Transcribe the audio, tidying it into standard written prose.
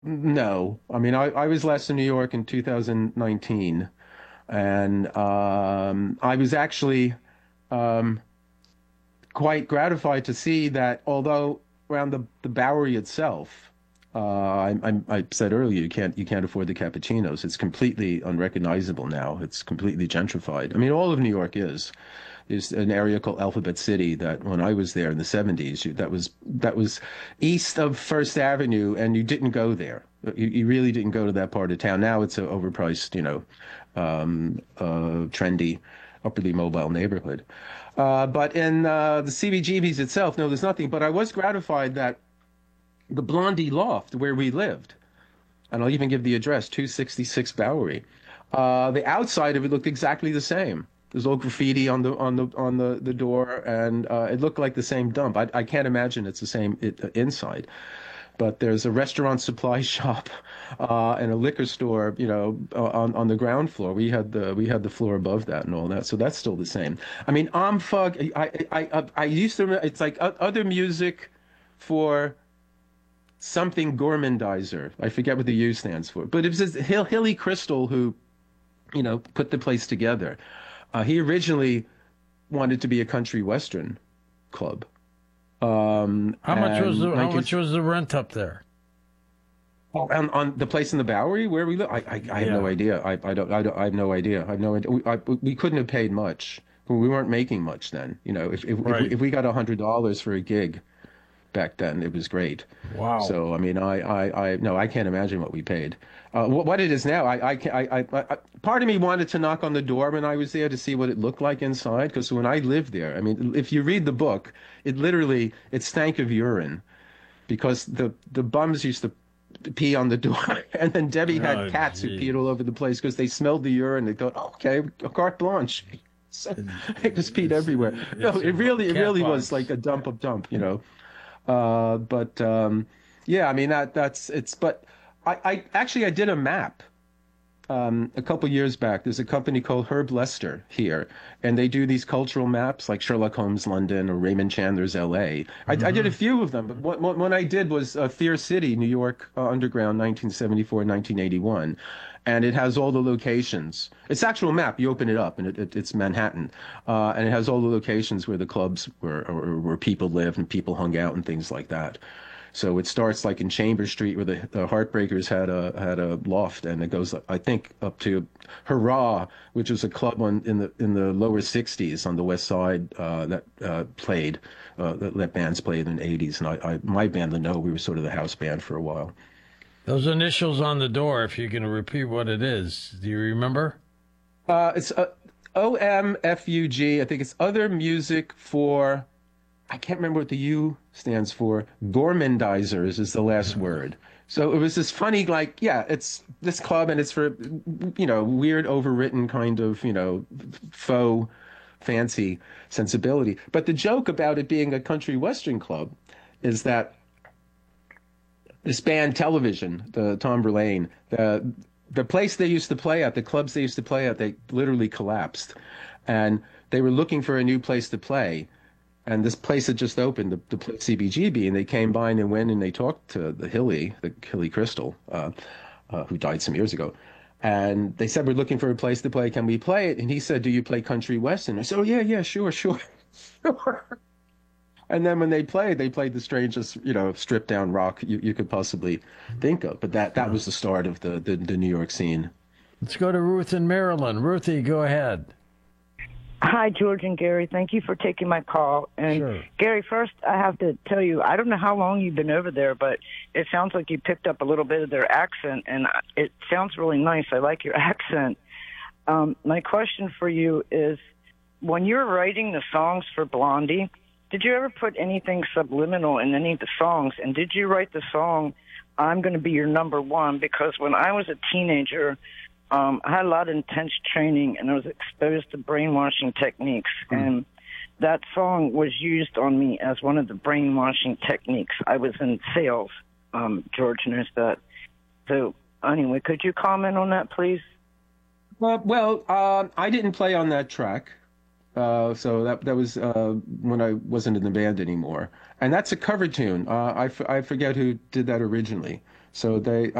No, I mean I was last in New York in 2019, and I was actually um, quite gratified to see that although around the Bowery itself, I said earlier you can't afford the cappuccinos. It's completely unrecognizable now. It's completely gentrified. I mean, all of New York is. There's an area called Alphabet City that when I was there in the 70s, that was east of First Avenue, and you didn't go there. You really didn't go to that part of town. Now it's an overpriced, trendy, upperly mobile neighborhood. But in the CBGB's itself, no, there's nothing. But I was gratified that the Blondie Loft, where we lived, and I'll even give the address, 266 Bowery. The outside of it looked exactly the same. There's all graffiti on the door, and it looked like the same dump. I can't imagine it's the same inside. But there's a restaurant supply shop and a liquor store, on the ground floor. We had the floor above that and all that, so that's still the same. I mean, Fug. I used to. It's like other music for something gourmandizer. I forget what the U stands for, but it was this Hilly Crystal who, put the place together. He originally wanted to be a country western club. And How 19, much was the rent up there? on the place in the Bowery where we live, I have no Yeah, idea. I have no idea. I have no idea. We couldn't have paid much. We weren't making much then. right. If we got $100 for a gig back then, it was great. Wow. So I mean, no, I can't imagine what we paid. What it is now, part of me wanted to knock on the door when I was there to see what it looked like inside. Because when I lived there, I mean, if you read the book, it stank of urine because the bums used to pee on the door, and then Debbie had Oh, cats who gee. peed all over the place because they smelled the urine. They thought, oh, okay, carte blanche. So they just peed It's everywhere. No, it's it cat really was like a dump of dump. But yeah, I mean that's it's. But I actually I did a map a couple years back. There's a company called Herb Lester here, and they do these cultural maps like Sherlock Holmes London or Raymond Chandler's L.A. I did a Hmm. few of them, but one I did was Fear City, New York Underground, 1974, 1981. And it has all the locations. It's actual map. You open it up, and it's Manhattan, and it has all the locations where the clubs were, or where people lived and people hung out and things like that. So it starts like in Chambers Street where the Heartbreakers had a loft, and it goes I think up to Hurrah, which was a club in the lower 60s on the West Side that played that bands played in the 80s, and my band, the No, we were sort of the house band for a while. Those initials on the door, if you can repeat what it is, do you remember? It's OMFUG. I think it's other music for. I can't remember what the U stands for. Gormandizers is the last word. So it was this funny, like, yeah, it's this club and it's for, weird, overwritten kind of, faux fancy sensibility. But the joke about it being a country western club is that this band Television, the Tom Verlaine, the place they used to play at, the clubs they used to play at, they literally collapsed. And they were looking for a new place to play, and this place had just opened, the CBGB, and they came by and they went and they talked to the Hilly Crystal, who died some years ago. And they said, we're looking for a place to play. Can we play it? And he said, do you play country western? I said, oh, yeah, yeah, sure, sure. Sure. And then when they played the strangest, stripped down rock you could possibly think of. But that was the start of the New York scene. Let's go to Ruth in Maryland. Ruthie, go ahead. Hi, George and Gary. Thank you for taking my call. And Sure. Gary, first, I have to tell you, I don't know how long you've been over there, but it sounds like you picked up a little bit of their accent, and it sounds really nice. I like your accent. My question for you is, when you're writing the songs for Blondie, did you ever put anything subliminal in any of the songs? And did you write the song, I'm going to be your number one? Because when I was a teenager, I had a lot of intense training, and I was exposed to brainwashing techniques. And that song was used on me as one of the brainwashing techniques. I was in sales. George knows that. So anyway, could you comment on that, please? I didn't play on that track. So that was when I wasn't in the band anymore. And that's a cover tune. I forget who did that originally. So they